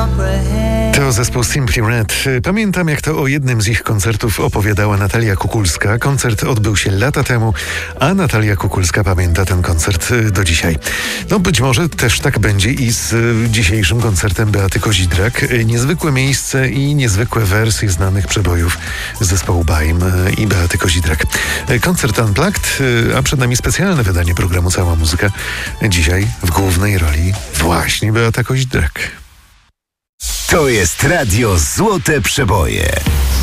To zespół Simply Red. Pamiętam, jak to o jednym z ich koncertów opowiadała Natalia Kukulska. Koncert odbył się lata temu, a Natalia Kukulska pamięta ten koncert do dzisiaj. No być może też tak będzie i z dzisiejszym koncertem Beaty Kozidrak. Niezwykłe miejsce i niezwykłe wersje znanych przebojów zespołu Baim i Beaty Kozidrak. Koncert Unplugged, a przed nami specjalne wydanie programu Cała Muzyka. Dzisiaj w głównej roli właśnie Beata Kozidrak. To jest Radio Złote Przeboje.